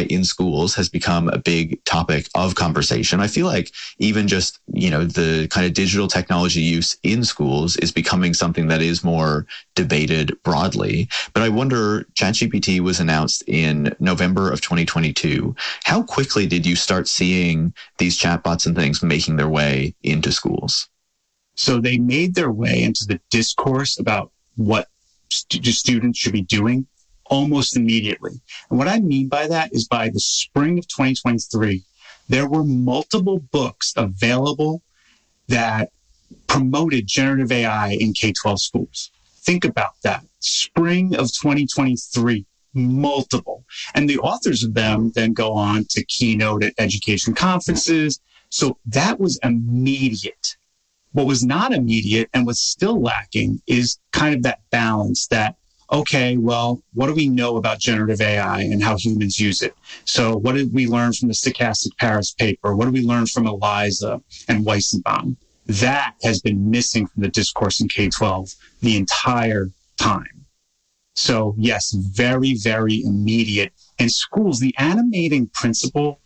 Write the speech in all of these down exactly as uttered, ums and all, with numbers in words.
in schools has become a big topic of conversation. I feel like even just, you know, the kind of digital technology use in schools is becoming something that is more debated broadly. But I wonder, ChatGPT was announced in November of twenty twenty-two. How quickly did you start seeing these chatbots and things making their way into schools? So they made their way into the discourse about what st- students should be doing almost immediately. And what I mean by that is by the spring of twenty twenty-three, there were multiple books available that promoted generative A I in K twelve schools. Think about that. Spring of twenty twenty-three, multiple. And the authors of them then go on to keynote at education conferences. So that was immediate. What was not immediate and was still lacking is kind of that balance that, okay, well, what do we know about generative A I and how humans use it? So what did we learn from the Stochastic Paris paper? What did we learn from Eliza and Weizenbaum? That has been missing from the discourse in K twelve the entire time. So yes, very, very immediate. And schools, the animating principle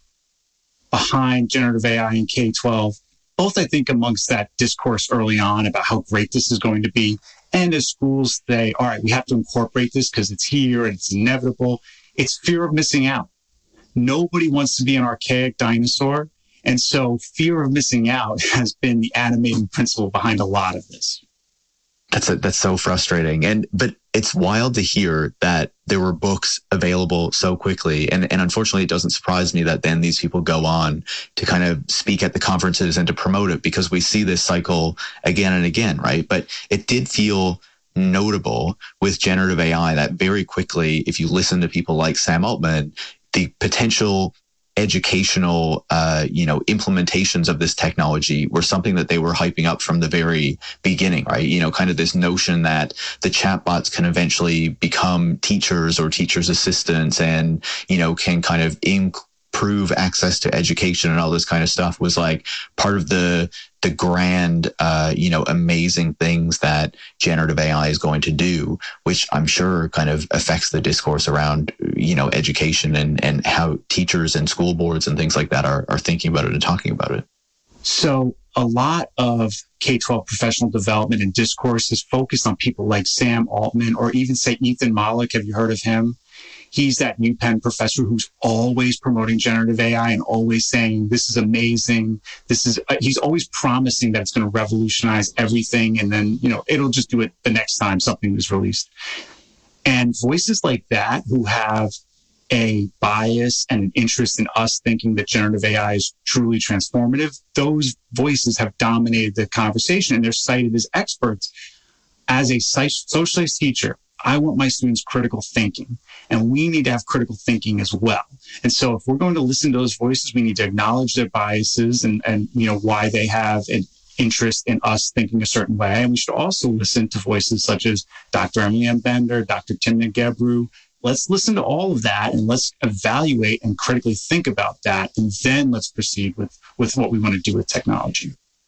behind generative A I in K twelve, both I think amongst that discourse early on about how great this is going to be, and as schools say, all right, we have to incorporate this because it's here and it's inevitable. It's fear of missing out. Nobody wants to be an archaic dinosaur. And so fear of missing out has been the animating principle behind a lot of this. That's a, that's so frustrating. And but it's wild to hear that there were books available so quickly. And, and unfortunately, it doesn't surprise me that then these people go on to kind of speak at the conferences and to promote it, because we see this cycle again and again, right? But it did feel notable with generative A I that very quickly, if you listen to people like Sam Altman, the potential educational, uh, you know, implementations of this technology were something that they were hyping up from the very beginning, right? You know, kind of this notion that the chatbots can eventually become teachers or teachers' assistants and, you know, can kind of improve access to education and all this kind of stuff was like part of the the grand, uh, you know, amazing things that generative A I is going to do, which I'm sure kind of affects the discourse around, you know, education and, and how teachers and school boards and things like that are, are thinking about it and talking about it. So a lot of K twelve professional development and discourse is focused on people like Sam Altman, or even say Ethan Mollick. Have you heard of him? He's that UPenn professor who's always promoting generative A I and always saying, this is amazing. This is, uh, he's always promising that it's going to revolutionize everything. And then, you know, it'll just do it the next time something is released. And voices like that who have a bias and an interest in us thinking that generative A I is truly transformative, those voices have dominated the conversation and they're cited as experts. As a socialized teacher, I want my students critical thinking, and we need to have critical thinking as well. And so if we're going to listen to those voices, we need to acknowledge their biases and, and you know, why they have an interest in us thinking a certain way. And we should also listen to voices such as Doctor Emily M. Bender, Doctor Timnit Gebru. Let's listen to all of that and let's evaluate and critically think about that. And then let's proceed with, with what we want to do with technology.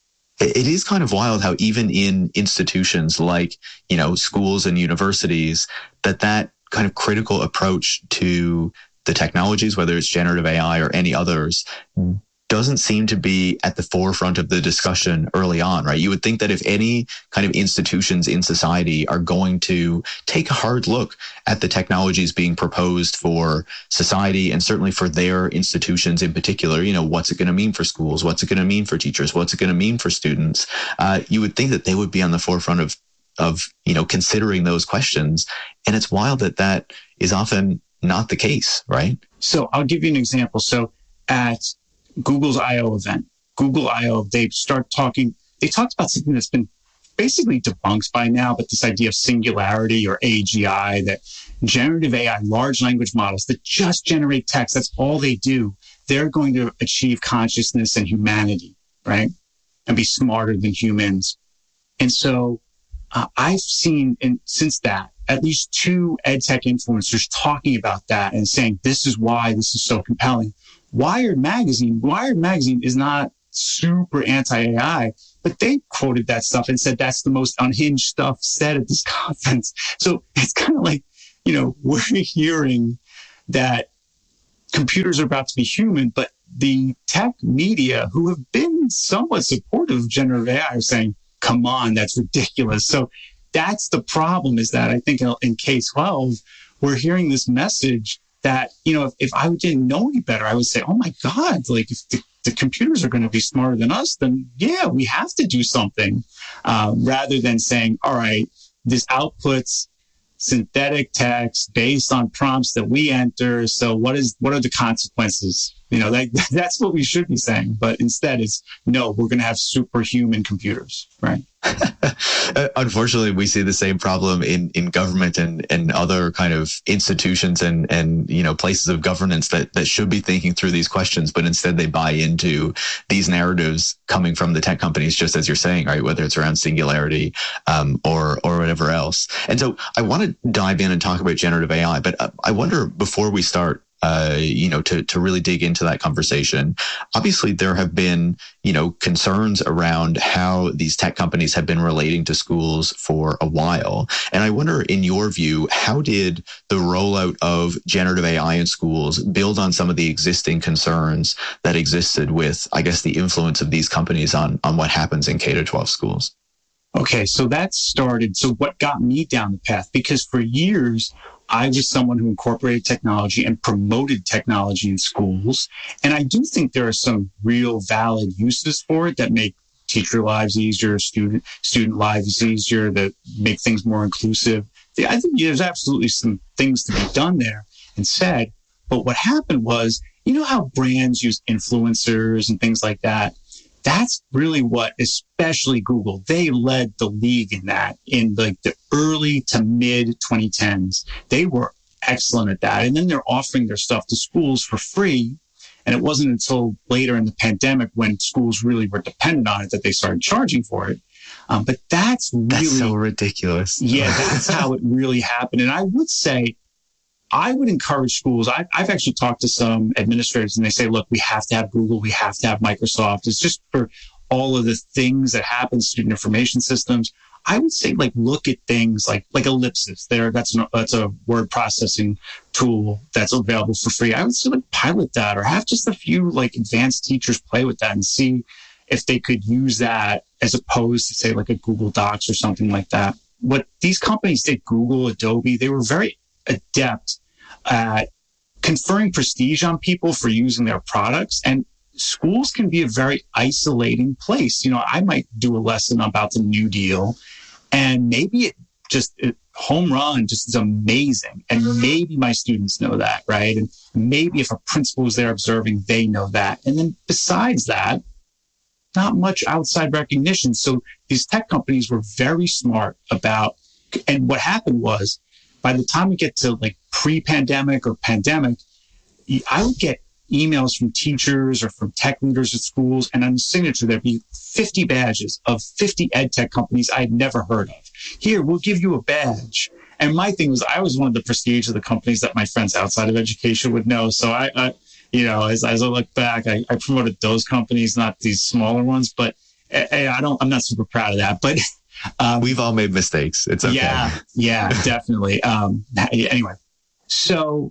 It is kind of wild how even in institutions like, you know, schools and universities, that that kind of critical approach to the technologies, whether it's generative A I or any others, doesn't seem to be at the forefront of the discussion early on, right? You would think that if any kind of institutions in society are going to take a hard look at the technologies being proposed for society and certainly for their institutions in particular, you know, what's it going to mean for schools? What's it going to mean for teachers? What's it going to mean for students? Uh, you would think that they would be on the forefront of, of, you know, considering those questions. And it's wild that that is often not the case, right? So I'll give you an example. So at Google's I O event, Google I O, they start talking, they talked about something that's been basically debunked by now, but this idea of singularity or A G I, that generative A I, large language models that just generate text, that's all they do. They're going to achieve consciousness and humanity, right? And be smarter than humans. And so uh, I've seen in, since that, at least two ed tech influencers talking about that and saying, this is why this is so compelling. Wired magazine, Wired magazine is not super anti-A I, but they quoted that stuff and said that's the most unhinged stuff said at this conference. So it's kind of like, you know, we're hearing that computers are about to be human, but the tech media, who have been somewhat supportive of generative A I, are saying, come on, that's ridiculous. So that's the problem, is that I think in K twelve, we're hearing this message that, you know, if, if I didn't know any better, I would say, oh my God, like if the, the computers are going to be smarter than us, then yeah, we have to do something, um, rather than saying, all right, this outputs synthetic text based on prompts that we enter. So what is, what are the consequences? You know, that, that's what we should be saying. But instead it's, no, we're going to have superhuman computers, right? Unfortunately, we see the same problem in, in government and, and other kind of institutions and, and, you know, places of governance that, that should be thinking through these questions, but instead they buy into these narratives coming from the tech companies, just as you're saying, right? Whether it's around singularity, um, or, or whatever else. And so I want to dive in and talk about generative A I, but I wonder, before we start, Uh, you know, to, to really dig into that conversation. Obviously, there have been, you know, concerns around how these tech companies have been relating to schools for a while. And I wonder, in your view, how did the rollout of generative A I in schools build on some of the existing concerns that existed with, I guess, the influence of these companies on, on what happens in K to twelve schools? Okay, so that started, so what got me down the path, because for years, I was someone who incorporated technology and promoted technology in schools. And I do think there are some real valid uses for it that make teacher lives easier, student student lives easier, that make things more inclusive. I think there's absolutely some things to be done there and said. But what happened was, you know how brands use influencers and things like that? That's really what, especially Google, they led the league in that in like the early to mid twenty tens. They were excellent at that. And then they're offering their stuff to schools for free. And it wasn't until later in the pandemic, when schools really were dependent on it, that they started charging for it. Um, but that's really... That's so ridiculous. Yeah, that's how it really happened. And I would say, I would encourage schools. I, I've actually talked to some administrators, and they say, look, we have to have Google. We have to have Microsoft. It's just for all of the things that happen, student information systems. I would say, like, look at things like, like Ellipsis there. That's an, that's a word processing tool that's available for free. I would say, like, pilot that, or have just a few, like, advanced teachers play with that and see if they could use that as opposed to, say, like a Google Docs or something like that. What these companies did, Google, Adobe, they were very adept at conferring prestige on people for using their products. And schools can be a very isolating place. You know, I might do a lesson about the New Deal, and maybe it just it, home run just is amazing. And maybe my students know that, right? And maybe if a principal is there observing, they know that. And then besides that, not much outside recognition. So these tech companies were very smart about, and what happened was, by the time we get to like pre-pandemic or pandemic, I would get emails from teachers or from tech leaders at schools, and on the signature, there'd be fifty badges of fifty ed tech companies I'd never heard of. Here, we'll give you a badge. And my thing was, I always wanted the prestige of the companies that my friends outside of education would know. So I, I you know, as, as I look back, I, I promoted those companies, not these smaller ones. But I, I don't, I'm not super proud of that. But Um, we've all made mistakes. It's okay. Yeah, yeah, definitely. Um, anyway, so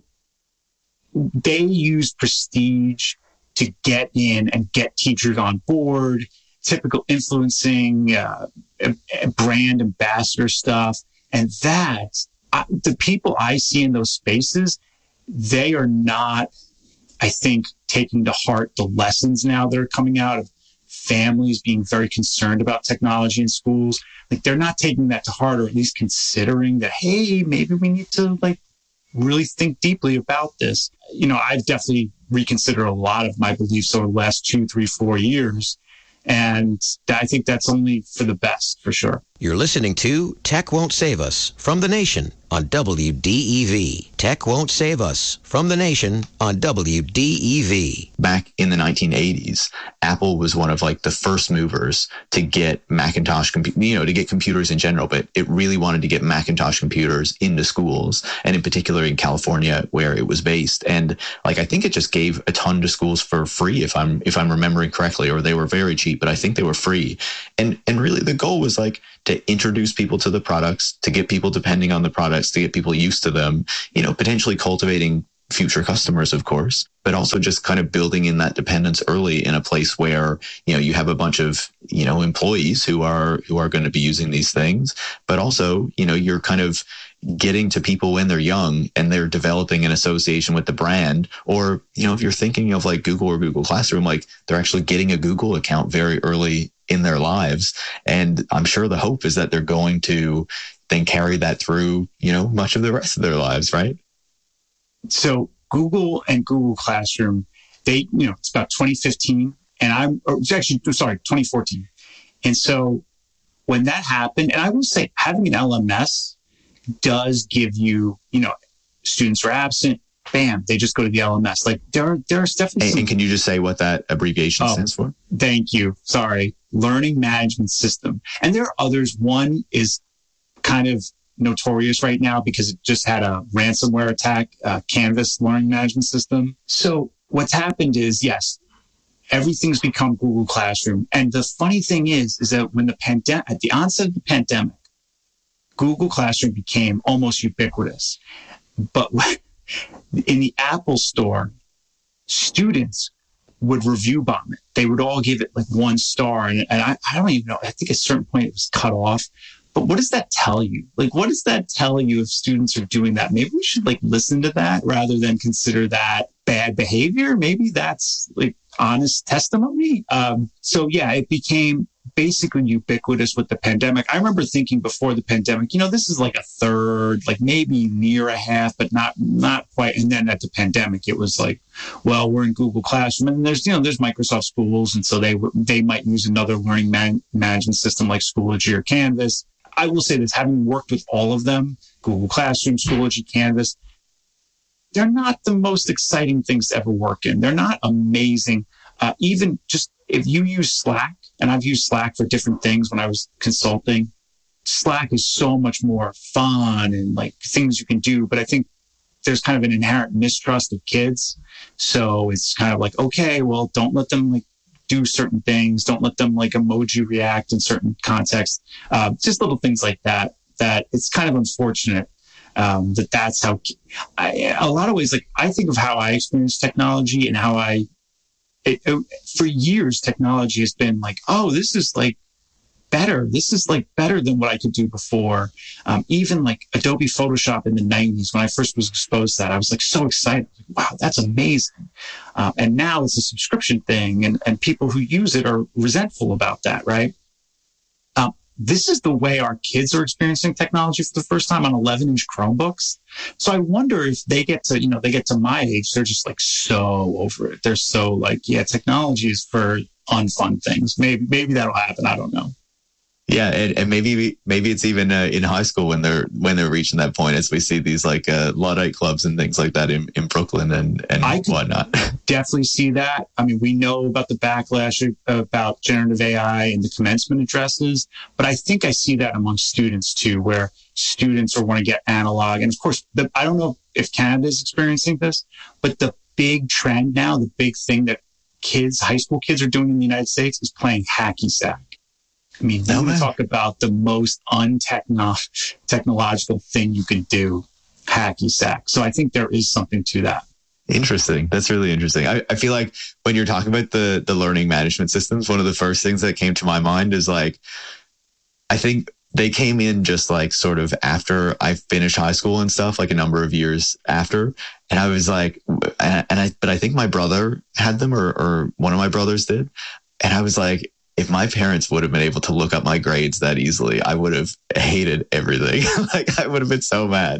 they use prestige to get in and get teachers on board, typical influencing, uh, brand ambassador stuff. And that, I, the people I see in those spaces, they are not, I think, taking to heart the lessons now that are coming out of families being very concerned about technology in schools. Like, they're not taking that to heart, or at least considering that, hey, maybe we need to like really think deeply about this. You know, I've definitely reconsidered a lot of my beliefs over the last two, three, four years. And I think that's only for the best, for sure. You're listening to Tech Won't Save Us from The Nation on W D E V. Tech Won't Save Us from The Nation on W D E V. Back in the nineteen eighties, Apple was one of like the first movers to get Macintosh, compu- you know, to get computers in general, but it really wanted to get Macintosh computers into schools, and in particular in California, where it was based. And like, I think it just gave a ton to schools for free, if I'm if I'm remembering correctly, or they were very cheap, but I think they were free. And and really the goal was like to introduce people to the products, to get people depending on the products, to get people used to them, you know, potentially cultivating future customers, of course, but also just kind of building in that dependence early in a place where, you know, you have a bunch of, you know, employees who are, who are going to be using these things, but also, you know, you're kind of getting to people when they're young and they're developing an association with the brand. Or, you know, if you're thinking of like Google or Google Classroom, like they're actually getting a Google account very early in their lives. And I'm sure the hope is that they're going to then carry that through, you know, much of the rest of their lives, right? So Google and Google Classroom, they, you know, it's about twenty fifteen and I'm, or it's actually, sorry, twenty fourteen. And so when that happened, and I will say having an L M S does give you, you know, students are absent, bam, they just go to the L M S. Like there, there's definitely. And, some, and can you just say what that abbreviation oh, stands for? Thank you. Sorry. Learning Management System. And there are others. One is kind of notorious right now because it just had a ransomware attack, uh, Canvas Learning Management System. So what's happened is, yes, everything's become Google Classroom. And the funny thing is, is that when the pandemic, at the onset of the pandemic, Google Classroom became almost ubiquitous. But in the Apple Store, students would review bomb it. They would all give it like one star. And, and I, I don't even know. I think at a certain point it was cut off. But what does that tell you? Like, what does that tell you if students are doing that? Maybe we should like listen to that rather than consider that bad behavior. Maybe that's like honest testimony. Um, so yeah, it became basically ubiquitous with the pandemic. I remember thinking before the pandemic, you know, this is like a third, like maybe near a half, but not, not quite. And then at the pandemic, it was like, well, we're in Google Classroom and there's, you know, there's Microsoft Schools. And so they, they might use another learning man- management system like Schoology or Canvas. I will say this, having worked with all of them, Google Classroom, Schoology, Canvas, they're not the most exciting things to ever work in. They're not amazing. Uh, even just if you use Slack, and I've used Slack for different things when I was consulting, Slack is so much more fun and like things you can do. But I think there's kind of an inherent mistrust of kids. So it's kind of like, okay, well, don't let them like do certain things. Don't let them like emoji react in certain contexts. Uh, just little things like that, that it's kind of unfortunate um, that that's how I, a lot of ways, like I think of how I experience technology and how I, it, it, for years, technology has been like, oh, this is like better. This is like better than what I could do before. Um, even like Adobe Photoshop in the nineties, when I first was exposed to that, I was like so excited. Like, wow, that's amazing. Uh, and now it's a subscription thing, and, and people who use it are resentful about that, right? Um, this is the way our kids are experiencing technology for the first time on eleven inch Chromebooks. So I wonder if they get to, you know, they get to my age, they're just like so over it. They're so like, yeah, technology is for unfun things. Maybe, maybe that'll happen. I don't know. Yeah, and, and maybe maybe it's even uh, in high school when they're when they're reaching that point, as we see these like uh, Luddite clubs and things like that in, in Brooklyn and and I whatnot. Definitely see that. I mean, we know about the backlash about generative A I and the commencement addresses, but I think I see that among students too, where students are want to get analog. And of course, the, I don't know if Canada is experiencing this, but the big trend now, the big thing that kids, high school kids are doing in the United States is playing hacky sack. I mean, you oh, talk about the most untechnological thing you could do, hacky sack. So I think there is something to that. Interesting. That's really interesting. I, I feel like when you're talking about the the learning management systems, one of the first things that came to my mind is like, I think they came in just like sort of after I finished high school and stuff, like a number of years after. And I was like, and I, but I think my brother had them or, or one of my brothers did. And I was like, if my parents would have been able to look up my grades that easily, I would have hated everything. Like I would have been so mad.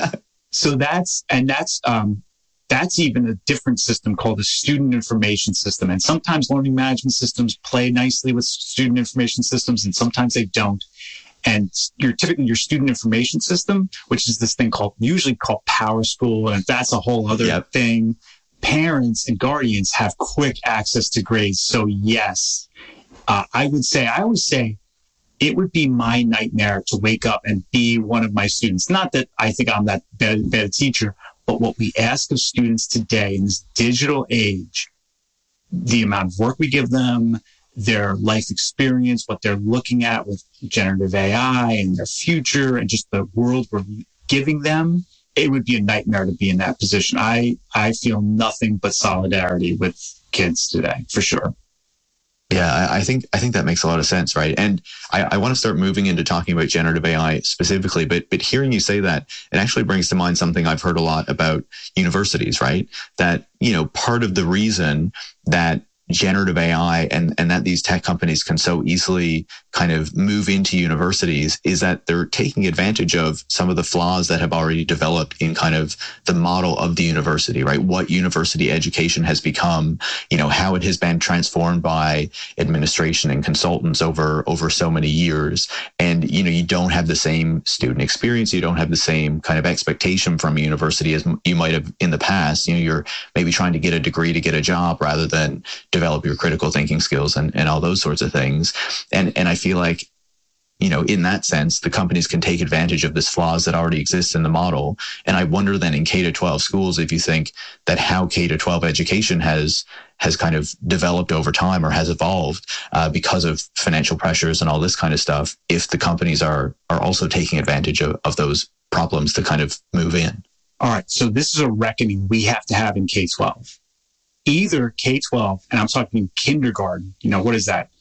So that's, and that's, um, that's even a different system called a student information system. And sometimes learning management systems play nicely with student information systems and sometimes they don't. And your typically your student information system, which is this thing called, usually called PowerSchool. And that's a whole other yep. thing. Parents and guardians have quick access to grades. So yes, Uh, I would say, I always say it would be my nightmare to wake up and be one of my students. Not that I think I'm that bad, bad a teacher, but what we ask of students today in this digital age, the amount of work we give them, their life experience, what they're looking at with generative A I and their future and just the world we're giving them it would be a nightmare to be in that position. I, I feel nothing but solidarity with kids today, for sure. Yeah, I, I think I think that makes a lot of sense, right? And I, I want to start moving into talking about generative A I specifically, but but hearing you say that, it actually brings to mind something I've heard a lot about universities, right? That, you know, part of the reason that generative A I and, and that these tech companies can so easily kind of move into universities is that they're taking advantage of some of the flaws that have already developed in kind of the model of the university, right? What university education has become, you know, how it has been transformed by administration and consultants over, over so many years. And, you know, you don't have the same student experience. You don't have the same kind of expectation from a university as you might have in the past. You know, you're maybe trying to get a degree to get a job rather than develop your critical thinking skills and, and all those sorts of things. And, and I feel like, you know, in that sense, the companies can take advantage of this flaws that already exist in the model. And I wonder then in K to twelve schools, if you think that how K to twelve education has, has kind of developed over time or has evolved uh, because of financial pressures and all this kind of stuff, if the companies are, are also taking advantage of, of those problems to kind of move in. All right. So this is a reckoning we have to have in K twelve. Either K twelve, and I'm talking kindergarten, you know, what is that?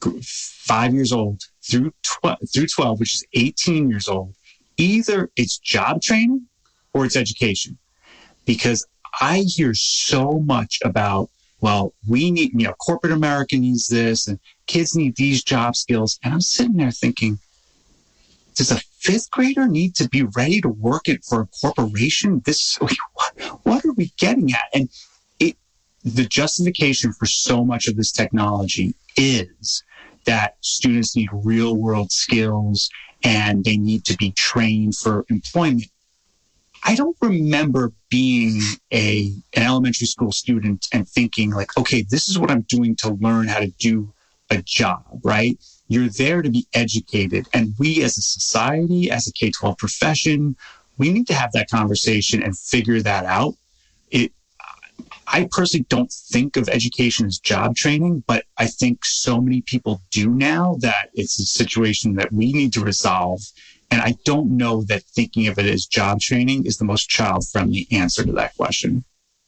Five years old through twelve, through twelve, which is eighteen years old. Either it's job training or it's education. Because I hear so much about, well, we need, you know, corporate America needs this and kids need these job skills. And I'm sitting there thinking, does a fifth grader need to be ready to work it for a corporation? This, what, what are we getting at? And the justification for so much of this technology is that students need real world skills and they need to be trained for employment. I don't remember being a, an elementary school student and thinking like, okay, this is what I'm doing to learn how to do a job, right? You're there to be educated. And we as a society, as a K twelve profession, we need to have that conversation and figure that out. It, I personally don't think of education as job training, but I think so many people do now that it's a situation that we need to resolve. And I don't know that thinking of it as job training is the most child-friendly answer to that question.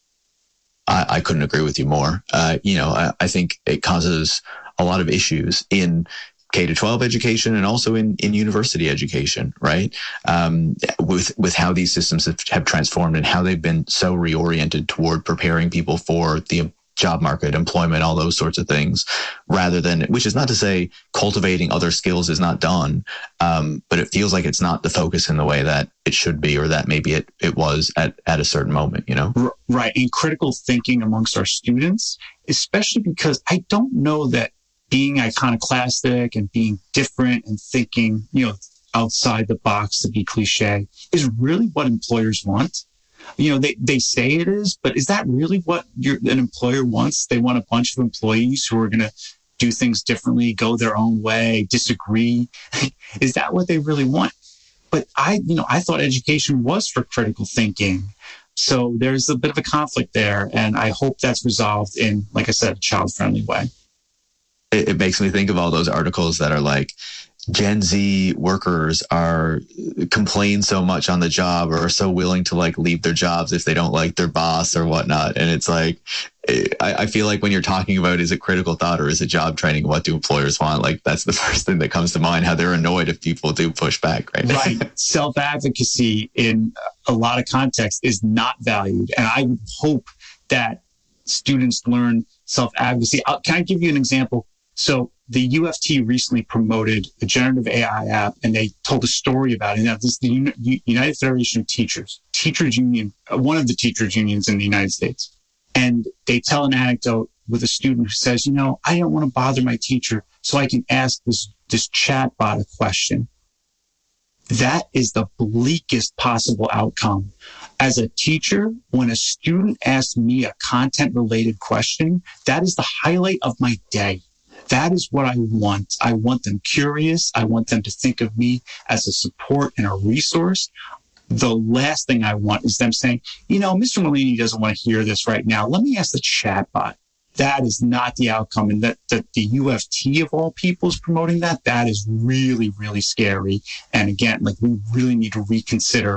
I, I couldn't agree with you more. Uh, you know, I, I think it causes a lot of issues in K to twelve education and also in, in university education, right? Um, with, with how these systems have, have transformed and how they've been so reoriented toward preparing people for the job market, employment, all those sorts of things, rather than, which is not to say cultivating other skills is not done. Um, but it feels like it's not the focus in the way that it should be, or that maybe it, it was at, at a certain moment, you know? Right. And critical thinking amongst our students, especially because I don't know that being iconoclastic and being different and thinking, you know, outside the box, to be cliche, is really what employers want. You know, they, they say it is, but is that really what you're, an employer wants? They want a bunch of employees who are going to do things differently, go their own way, disagree. Is that what they really want? But I, you know, I thought education was for critical thinking. So there's a bit of a conflict there. And I hope that's resolved in, like I said, a child-friendly way. It, it makes me think of all those articles that are like, Gen Z workers are complain so much on the job or are so willing to like leave their jobs if they don't like their boss or whatnot. And it's like, I, I feel like when you're talking about, is it critical thought or is it job training? What do employers want? Like, that's the first thing that comes to mind, how they're annoyed if people do push back, right? Right. Self-advocacy in a lot of contexts is not valued. And I would hope that students learn self-advocacy. I'll, can I give you an example? So the U F T recently promoted a generative A I app, and they told a story about it. Now, this is the United Federation of Teachers, teachers union, one of the teachers unions in the United States. And they tell an anecdote with a student who says, you know, I don't want to bother my teacher, so I can ask this, this chat bot a question. That is the bleakest possible outcome. As a teacher, when a student asks me a content-related question, that is the highlight of my day. That is what I want. I want them curious. I want them to think of me as a support and a resource. The last thing I want is them saying, you know, Mister Merlini doesn't want to hear this right now. Let me ask the chatbot. That is not the outcome. And that, that the U F T of all people is promoting that, that is really, really scary. And again, like we really need to reconsider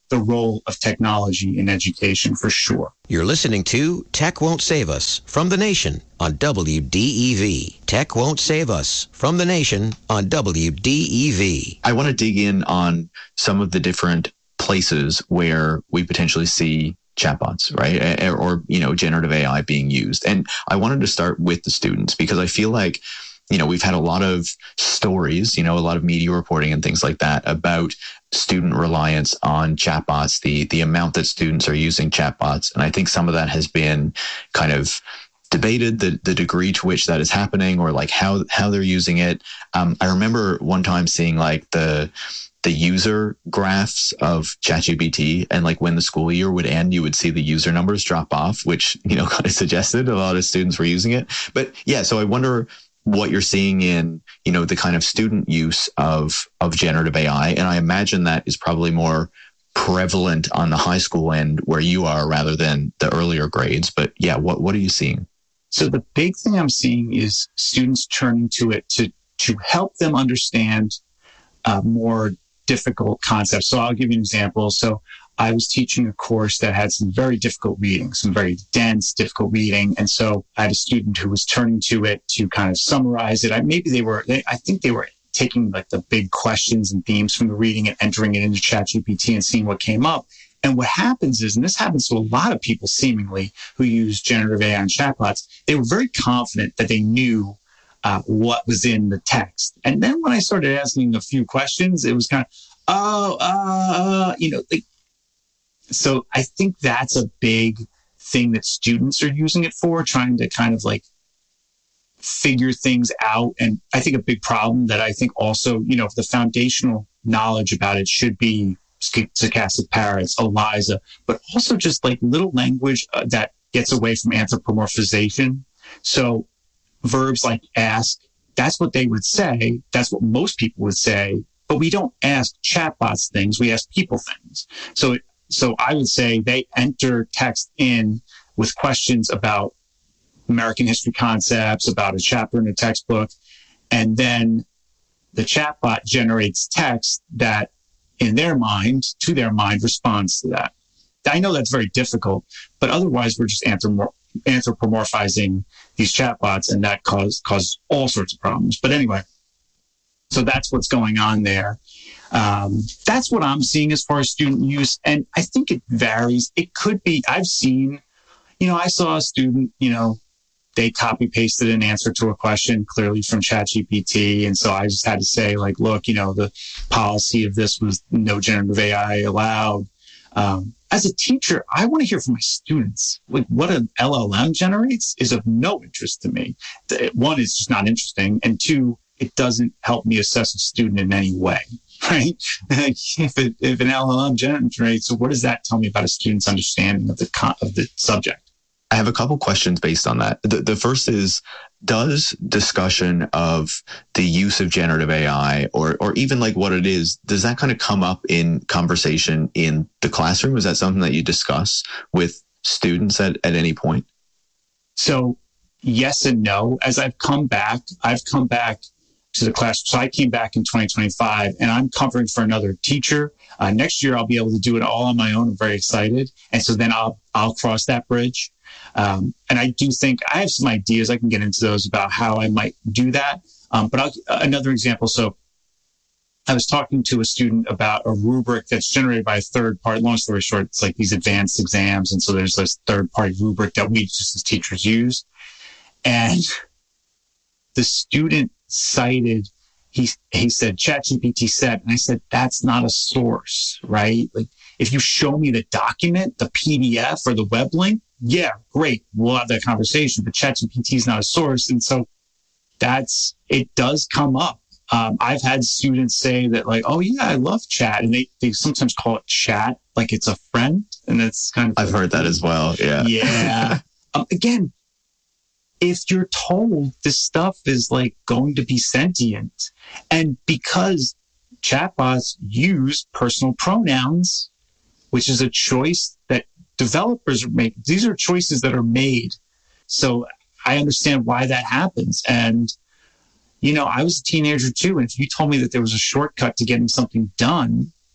the role of technology in education for sure. You're listening to Tech Won't Save Us from the Nation on W D E V. Tech Won't Save Us from the Nation on W D E V. I want to dig in on some of the different places where we potentially see chatbots, right? Or, or, you know, generative A I being used. And I wanted to start with the students because I feel like, you know, we've had a lot of stories, you know, a lot of media reporting and things like that about student reliance on chatbots, the the amount that students are using chatbots. And I think some of that has been kind of debated, the the degree to which that is happening or like how how they're using it. Um, I remember one time seeing like the the user graphs of ChatGPT, and like when the school year would end, you would see the user numbers drop off, which, you know, kind of suggested a lot of students were using it. But yeah, so I wonder what you're seeing in, you know, the kind of student use of, of generative A I. And I imagine that is probably more prevalent on the high school end where you are rather than the earlier grades. But yeah, what, what are you seeing? So the big thing I'm seeing is students turning to it to, to help them understand uh, more difficult concepts. So I'll give you an example. So I was teaching a course that had some very difficult reading, some very dense, difficult reading. And so I had a student who was turning to it to kind of summarize it. I, maybe they were, they, I think they were taking like the big questions and themes from the reading and entering it into ChatGPT and seeing what came up. And what happens is, and this happens to a lot of people seemingly who use generative A I and chatbots, they were very confident that they knew uh, what was in the text. And then when I started asking a few questions, it was kind of, oh, uh, you know, like, so I think that's a big thing that students are using it for, trying to kind of like figure things out. And I think a big problem that I think also, you know, the foundational knowledge about it should be stochastic parrots, ELIZA, but also just like little language uh, that gets away from anthropomorphization. So verbs like ask, that's what they would say. That's what most people would say. But we don't ask chatbots things. We ask people things. So it, So I would say they enter text in with questions about American history concepts, about a chapter in a textbook, and then the chatbot generates text that, in their mind, to their mind, responds to that. I know that's very difficult, but otherwise we're just anthropomorphizing these chatbots, and that cause, causes all sorts of problems. But anyway, so that's what's going on there. Um, that's what I'm seeing as far as student use. And I think it varies. It could be, I've seen, you know, I saw a student, you know, they copy pasted an answer to a question clearly from ChatGPT. And so I just had to say like, look, you know, the policy of this was no generative A I allowed. Um, as a teacher, I want to hear from my students. Like what an L L M generates is of no interest to me. One, it's just not interesting. And two, it doesn't help me assess a student in any way. Right? if, it, if an L L M generates, so what does that tell me about a student's understanding of the con- of the subject? I have a couple questions based on that. The, the first is, does discussion of the use of generative A I or or even like what it is, does that kind of come up in conversation in the classroom? Is that something that you discuss with students at, at any point? So yes and no. As I've come back, I've come back to the class. So I came back in twenty twenty-five and I'm covering for another teacher. Uh, next year, I'll be able to do it all on my own. I'm very excited. And so then I'll, I'll cross that bridge. Um, and I do think I have some ideas. I can get into those about how I might do that. Um, but I'll, another example. So I was talking to a student about a rubric that's generated by a third party. Long story short, it's like these advanced exams. And so there's this third party rubric that we just as teachers use. And the student cited, he he said, ChatGPT said, and I said, that's not a source, right? Like if you show me the document, the P D F or the web link, yeah, great. We'll have that conversation, but ChatGPT is not a source. And so that's, it does come up. Um, I've had students say that like, oh yeah, I love chat. And they, they sometimes call it chat, like it's a friend. And that's kind of, I've like, heard that as well. Yeah. Yeah. um, again, if you're told this stuff is like going to be sentient, and because chatbots use personal pronouns, which is a choice that developers make, these are choices that are made. So I understand why that happens. And, you know, I was a teenager too. And if you told me that there was a shortcut to getting something done,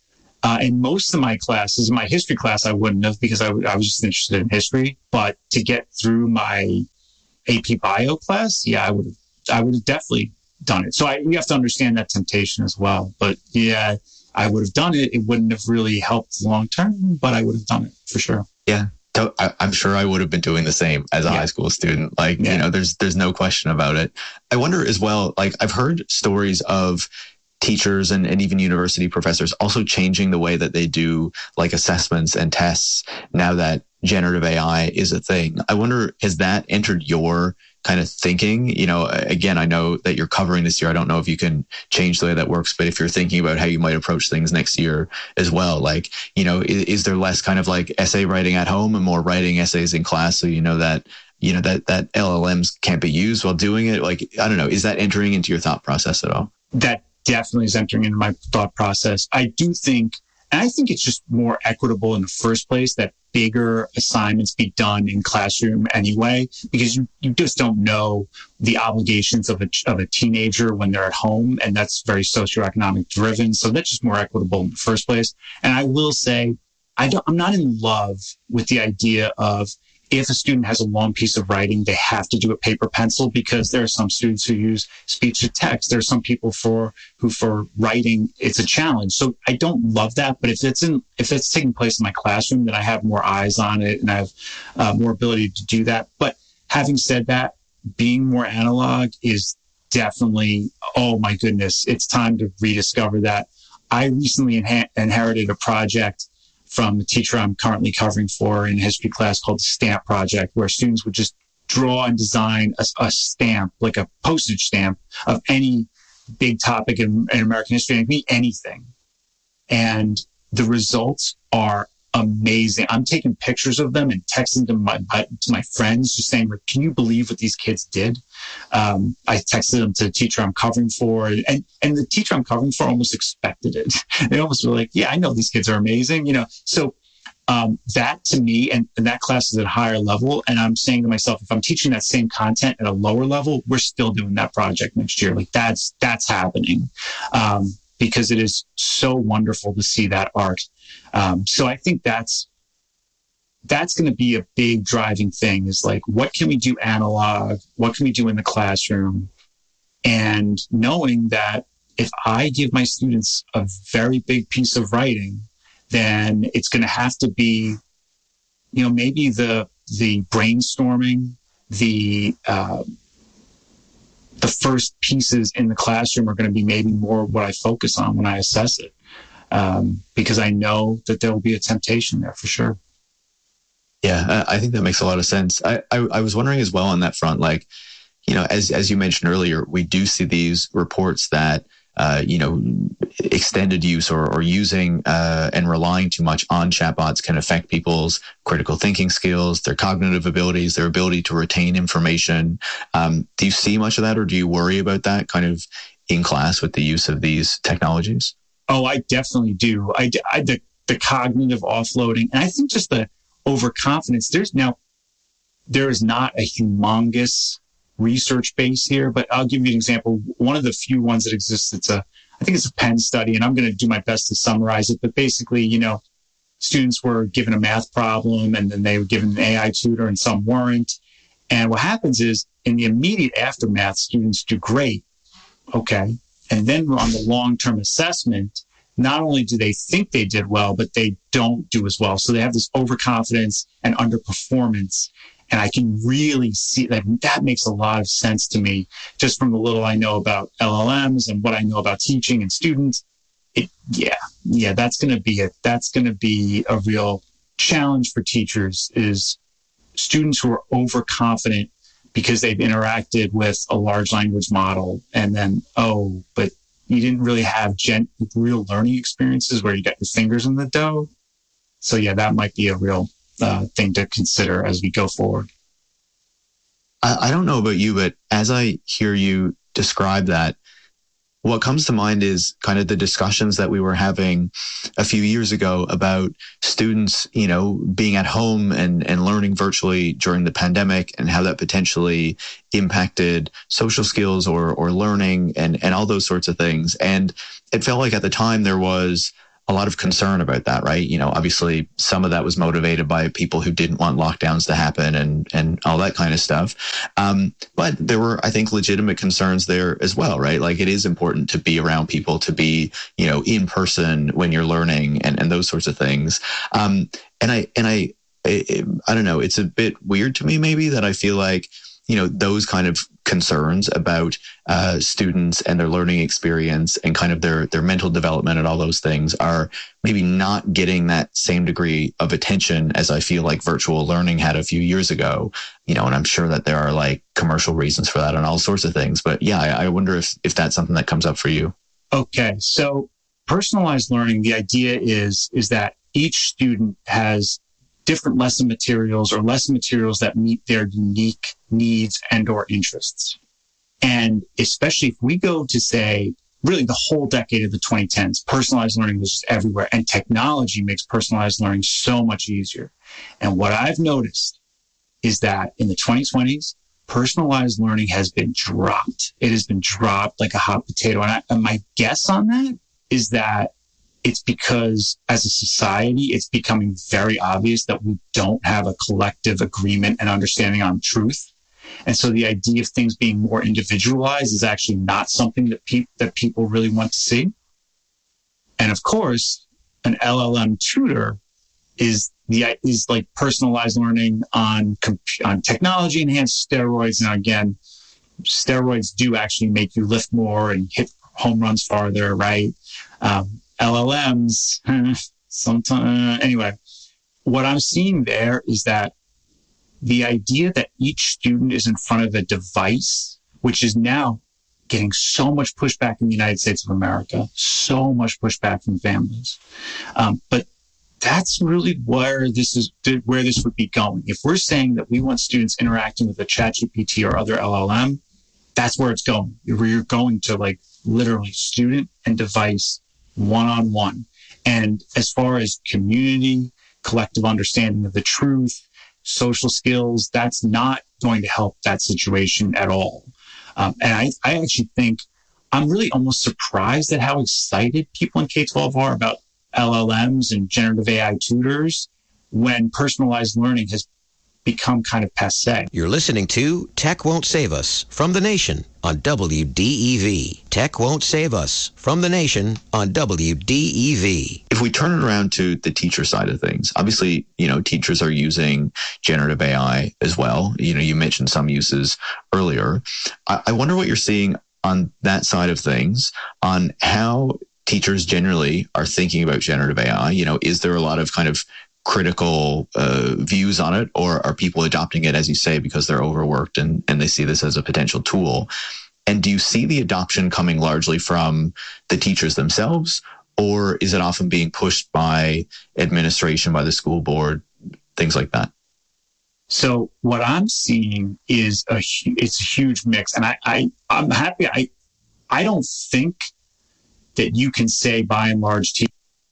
Uh, in most of my classes, my history class, I wouldn't have because I, w- I was just interested in history. But to get through my A P Bio class, yeah, I would have, I would have definitely done it. So I, you have to understand that temptation as well. But yeah, I would have done it. It wouldn't have really helped long term, but I would have done it for sure. Yeah. I, I'm sure I would have been doing the same as a yeah. high school student. Like, yeah. you know, there's, there's no question about it. I wonder as well, like I've heard stories of teachers and, and even university professors also changing the way that they do like assessments and tests now that generative A I is a thing. I wonder, has that entered your kind of thinking? You know, again, I know that you're covering this year. I don't know if you can change the way that works, but if you're thinking about how you might approach things next year as well, like, you know, is, is there less kind of like essay writing at home and more writing essays in class? So, you know, that, you know, that, that L L Ms can't be used while doing it. Like, I don't know, is that entering into your thought process at all? That definitely is entering into my thought process. I do think, and I think it's just more equitable in the first place that bigger assignments be done in classroom anyway, because you, you just don't know the obligations of a, of a teenager when they're at home. And that's very socioeconomic driven. So that's just more equitable in the first place. And I will say, I don't, I'm not in love with the idea of if a student has a long piece of writing, they have to do it paper pencil, because there are some students who use speech to text. There are some people for who for writing, it's a challenge. So I don't love that. But if it's in, if it's taking place in my classroom, then I have more eyes on it and I have uh, more ability to do that. But having said that, being more analog is definitely, oh my goodness, it's time to rediscover that. I recently inha- inherited a project from the teacher I'm currently covering for in a history class called the Stamp Project, where students would just draw and design a, a stamp, like a postage stamp of any big topic in, in American history. It could be anything. And the results are amazing. I'm taking pictures of them and texting them my, to my friends, just saying, like, can you believe what these kids did? Um, I texted them to the teacher I'm covering for, and, and the teacher I'm covering for almost expected it. They almost were like, yeah, I know these kids are amazing, you know? So um, that to me, and, and that class is at a higher level. And I'm saying to myself, if I'm teaching that same content at a lower level, we're still doing that project next year. Like that's, that's happening. Um, because it is so wonderful to see that art. Um, so I think that's that's going to be a big driving thing, is like, what can we do analog? What can we do in the classroom? And knowing that if I give my students a very big piece of writing, then it's going to have to be, you know, maybe the the brainstorming, the uh, the first pieces in the classroom are going to be maybe more what I focus on when I assess it. Um, because I know that there will be a temptation there for sure. Yeah, I think that makes a lot of sense. I, I, I was wondering as well on that front, like, you know, as as you mentioned earlier, we do see these reports that, uh, you know, extended use or, or using uh, and relying too much on chatbots can affect people's critical thinking skills, their cognitive abilities, their ability to retain information. Um, do you see much of that, or do you worry about that kind of in class with the use of these technologies? Oh, I definitely do. I, I the, the cognitive offloading, and I think just the overconfidence. There's now, there is not a humongous research base here, but I'll give you an example. One of the few ones that exists, it's a, I think it's a Penn study, and I'm going to do my best to summarize it. But basically, you know, students were given a math problem, and then they were given an A I tutor, and some weren't. And what happens is, in the immediate aftermath, students do great. Okay. And then on the long-term assessment, not only do they think they did well, but they don't do as well. So they have this overconfidence and underperformance. And I can really see that that makes a lot of sense to me, just from the little I know about L L Ms and what I know about teaching and students. It, yeah, yeah, that's going to be a, that's going to be a real challenge for teachers, is students who are overconfident because they've interacted with a large language model, and then, oh, but you didn't really have gen- real learning experiences where you got your fingers in the dough. So yeah, that might be a real uh, thing to consider as we go forward. I, I don't know about you, but as I hear you describe that, what comes to mind is kind of the discussions that we were having a few years ago about students, you know, being at home and, and learning virtually during the pandemic, and how that potentially impacted social skills or, or learning and, and all those sorts of things. And it felt like at the time there was a lot of concern about that, right? You know, obviously some of that was motivated by people who didn't want lockdowns to happen and, and all that kind of stuff. Um, but there were, I think, legitimate concerns there as well, right? Like it is important to be around people, to be, you know, in person when you're learning and, and those sorts of things. Um, and I, and I, I, I don't know, it's a bit weird to me maybe that I feel like, you know, those kind of concerns about uh, students and their learning experience and kind of their their mental development and all those things are maybe not getting that same degree of attention as I feel like virtual learning had a few years ago. You know, and I'm sure that there are like commercial reasons for that and all sorts of things. But yeah, I, I wonder if if that's something that comes up for you. Okay, so personalized learning, the idea is is that each student has different lesson materials or lesson materials that meet their unique needs and or interests. And especially if we go to say, really the whole decade of the twenty tens, personalized learning was just everywhere, and technology makes personalized learning so much easier. And what I've noticed is that in the twenty twenties, personalized learning has been dropped. It has been dropped like a hot potato. And, I, and my guess on that is that it's because as a society, it's becoming very obvious that we don't have a collective agreement and understanding on truth. And so the idea of things being more individualized is actually not something that, pe- that people really want to see. And of course, an L L M tutor is the is like personalized learning on on technology enhanced steroids. Now again, steroids do actually make you lift more and hit home runs farther, right? Um, L L Ms, sometimes, anyway, what I'm seeing there is that the idea that each student is in front of a device, which is now getting so much pushback in the United States of America, so much pushback from families. Um, but that's really where this is, where this would be going. If we're saying that we want students interacting with a ChatGPT or other L L M, that's where it's going. You're going to like literally student and device one-on-one. And as far as community, collective understanding of the truth, social skills, that's not going to help that situation at all. Um, and I, I actually think I'm really almost surprised at how excited people in K twelve are about L L Ms and generative A I tutors when personalized learning has become kind of passé. You're listening to Tech Won't Save Us from The Nation on W D E V. Tech Won't Save Us from The Nation on W D E V. If we turn it around to the teacher side of things, obviously, you know, teachers are using generative A I as well. You know, you mentioned some uses earlier. I, I wonder what you're seeing on that side of things, on how teachers generally are thinking about generative A I. You know, is there a lot of kind of critical uh, views on it, or are people adopting it, as you say, because they're overworked and, and they see this as a potential tool? And do you see the adoption coming largely from the teachers themselves, or is it often being pushed by administration, by the school board, things like that? So what I'm seeing is a it's a huge mix, and I, I I'm happy. I I don't think that you can say by and large teachers.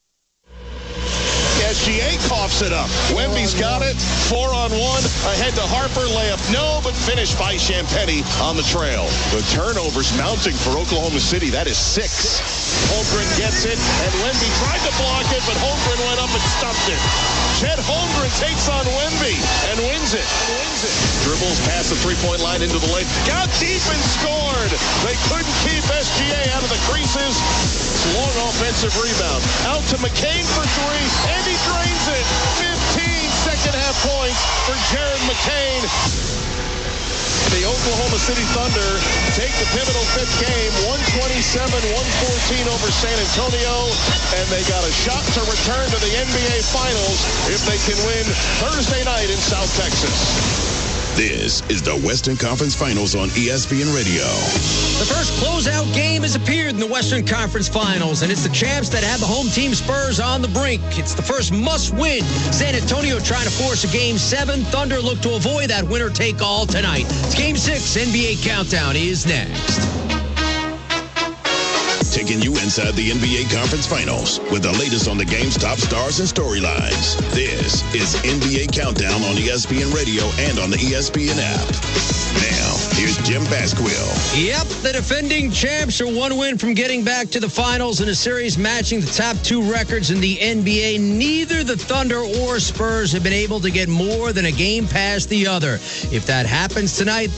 S G A coughs it up. Wemby's got it. Four on one. Ahead to Harper. Layup no, but finished by Champagnie on the trail. The turnovers mounting for Oklahoma City. That is six. Holmgren gets it, and Wemby tried to block it, but Holmgren went up and stuffed it. Chet Holmgren takes on Wemby and wins it. And wins it. Dribbles past the three-point line into the lane. Got deep and scored. They couldn't keep S G A out of the creases. Long offensive rebound. Out to McCain for three, and he drains it. fifteen second half points for Jared McCain. The Oklahoma City Thunder take the pivotal fifth game, one twenty-seven one fourteen over San Antonio, and they got a shot to return to the N B A Finals if they can win Thursday night in South Texas. This is the Western Conference Finals on E S P N Radio. The first closeout game has appeared in the Western Conference Finals, and it's the champs that have the home team Spurs on the brink. It's the first must-win. San Antonio trying to force a game seven. Thunder look to avoid that winner-take-all tonight. It's game six. N B A Countdown is next. Taking you inside the N B A Conference Finals with the latest on the game's top stars and storylines. This is N B A Countdown on E S P N Radio and on the E S P N app. Now, here's Jim Basquill. Yep, the defending champs are one win from getting back to the finals in a series matching the top two records in the N B A. Neither the Thunder or Spurs have been able to get more than a game past the other. If that happens tonight,